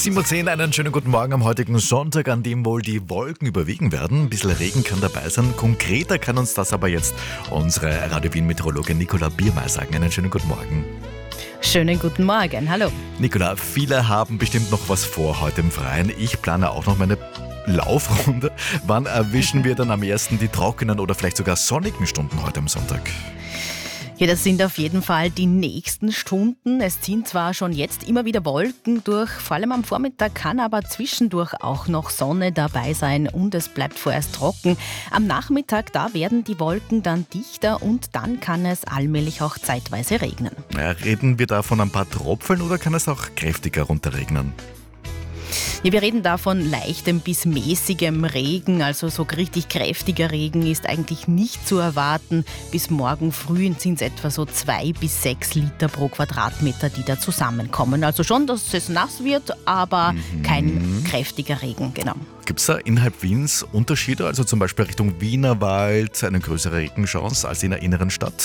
7:10 Uhr, einen schönen guten Morgen am heutigen Sonntag, an dem wohl die Wolken überwiegen werden. Ein bisschen Regen kann dabei sein. Konkreter kann uns das aber jetzt unsere Radio Wien-Meteorologin Nicola Biermeier sagen. Einen schönen guten Morgen. Schönen guten Morgen, hallo. Nicola, viele haben bestimmt noch was vor heute im Freien. Ich plane auch noch meine Laufrunde. Wann erwischen wir dann am ersten die trockenen oder vielleicht sogar sonnigen Stunden heute am Sonntag? Ja, das sind auf jeden Fall die nächsten Stunden. Es ziehen zwar schon jetzt immer wieder Wolken durch, vor allem am Vormittag kann aber zwischendurch auch noch Sonne dabei sein und es bleibt vorerst trocken. Am Nachmittag, da werden die Wolken dann dichter und dann kann es allmählich auch zeitweise regnen. Ja, reden wir da von ein paar Tropfen oder kann es auch kräftiger runterregnen? Ja, wir reden da von leichtem bis mäßigem Regen, also so richtig kräftiger Regen ist eigentlich nicht zu erwarten. Bis morgen früh sind es etwa so 2 bis 6 Liter pro Quadratmeter, die da zusammenkommen. Also schon, dass es nass wird, aber kein kräftiger Regen, genau. Gibt es da innerhalb Wiens Unterschiede, also zum Beispiel Richtung Wienerwald, eine größere Regenchance als in der inneren Stadt?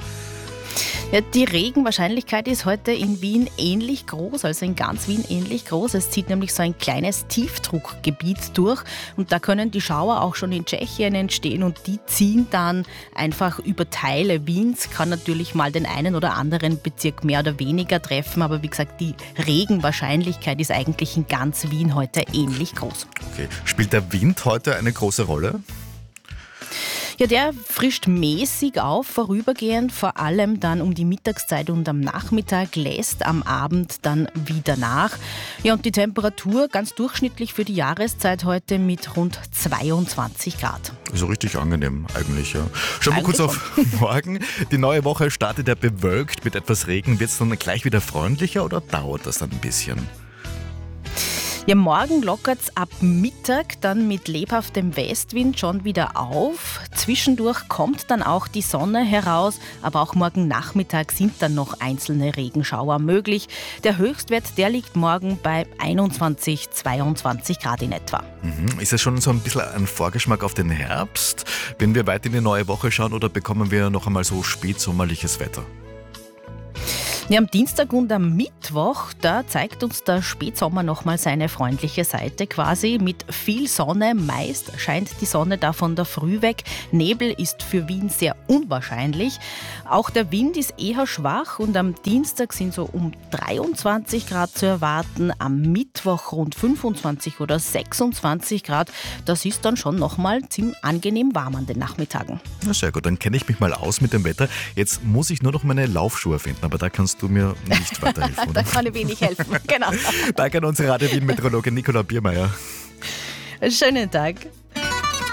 Ja, die Regenwahrscheinlichkeit ist heute in Wien ähnlich groß, also in ganz Wien ähnlich groß. Es zieht nämlich so ein kleines Tiefdruckgebiet durch und da können die Schauer auch schon in Tschechien entstehen und die ziehen dann einfach über Teile Wiens. Kann natürlich mal den einen oder anderen Bezirk mehr oder weniger treffen, aber wie gesagt, die Regenwahrscheinlichkeit ist eigentlich in ganz Wien heute ähnlich groß. Okay. Spielt der Wind heute eine große Rolle? Ja, der frischt mäßig auf, vorübergehend, vor allem dann um die Mittagszeit und am Nachmittag, lässt am Abend dann wieder nach. Ja, und die Temperatur ganz durchschnittlich für die Jahreszeit heute mit rund 22 Grad. So richtig angenehm eigentlich, ja. Schauen wir kurz auf morgen. Die neue Woche startet ja bewölkt mit etwas Regen. Wird es dann gleich wieder freundlicher oder dauert das dann ein bisschen? Ja, morgen lockert es ab Mittag dann mit lebhaftem Westwind schon wieder auf. Zwischendurch kommt dann auch die Sonne heraus, aber auch morgen Nachmittag sind dann noch einzelne Regenschauer möglich. Der Höchstwert, der liegt morgen bei 21, 22 Grad in etwa. Ist es schon so ein bisschen ein Vorgeschmack auf den Herbst, wenn wir weit in die neue Woche schauen, oder bekommen wir noch einmal so spätsommerliches Wetter? Ja, am Dienstag und am Mittwoch, da zeigt uns der Spätsommer nochmal seine freundliche Seite quasi. Mit viel Sonne, meist scheint die Sonne da von der Früh weg. Nebel ist für Wien sehr unwahrscheinlich. Auch der Wind ist eher schwach und am Dienstag sind so um 23 Grad zu erwarten. Am Mittwoch rund 25 oder 26 Grad. Das ist dann schon nochmal ziemlich angenehm warm an den Nachmittagen. Na sehr gut, dann kenne ich mich mal aus mit dem Wetter. Jetzt muss ich nur noch meine Laufschuhe finden, aber da kannst du mir nicht weiterhelfen. Da kann ich wenig helfen, genau. Danke an unsere Radio Wien-Meteorologin Nicola Biermeier. Schönen Tag.